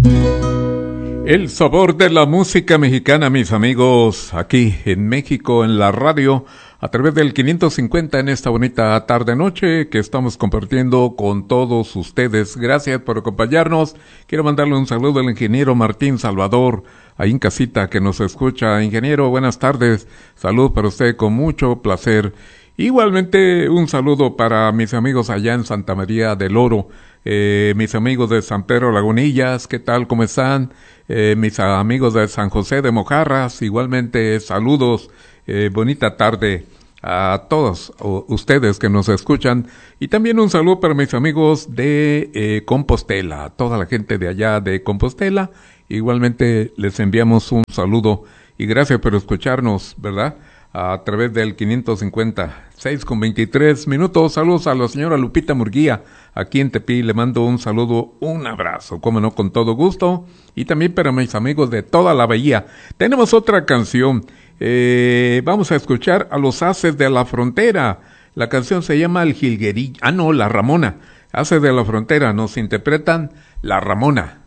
El sabor de la música mexicana, mis amigos, aquí en México, en la radio, a través del 550 en esta bonita tarde-noche que estamos compartiendo con todos ustedes. Gracias por acompañarnos. Quiero mandarle un saludo al ingeniero Martín Salvador, ahí en casita que nos escucha. Ingeniero, buenas tardes. Salud para usted con mucho placer. Igualmente un saludo para mis amigos allá en Santa María del Oro, mis amigos de San Pedro Lagunillas, ¿qué tal? ¿Cómo están? Mis amigos de San José de Mojarras, igualmente saludos, bonita tarde a todos ustedes que nos escuchan, y también un saludo para mis amigos de Compostela, toda la gente de allá de Compostela, igualmente les enviamos un saludo y gracias por escucharnos, ¿verdad? A través del 550, 6:23. Saludos a la señora Lupita Murguía, aquí en Tepi. Le mando un saludo, un abrazo, como no, con todo gusto. Y también para mis amigos de toda la bahía. Tenemos otra canción. Vamos a escuchar a los Haces de la Frontera. La canción se llama El Jilguerillo. La Ramona. Haces de la Frontera. Nos interpretan La Ramona.